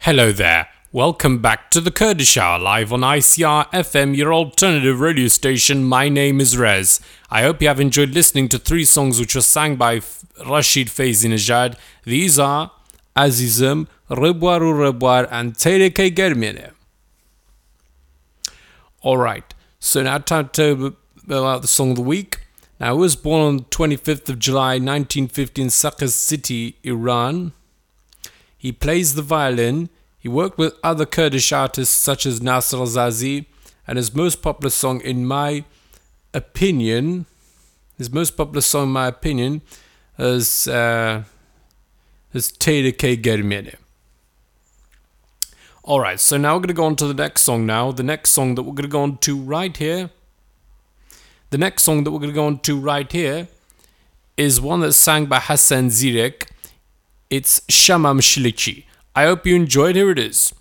Hello there. Welcome back to the Kurdish Hour live on ICR FM, your alternative radio station. My name is Rez. I hope you have enjoyed listening to three songs which were sang by Rashid Faizi Nejad. These are Azizim, Rebwaru Rebwar, and Tereke Germine. Alright, so now time to tell about the song of the week. Now, I was born on the 25th of July 1950 in Sakaz City, Iran. He plays the violin. He worked with other Kurdish artists such as Nasser Azazi, and his most popular song, in my opinion, is Tereke Germine. Alright, so now we're going to go on to the next song now. The next song that we're going to go on to right here. Is one that's sang by Hassan Zirek. It's Shamam Shilichi. I hope you enjoyed. Here it is.